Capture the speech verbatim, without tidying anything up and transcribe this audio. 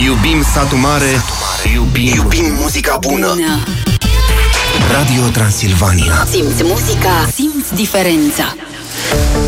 Iubim satul mare, satul mare. Iubim, Iubim muzica bună. bună. Radio Transilvania. Simți muzica, simți diferența.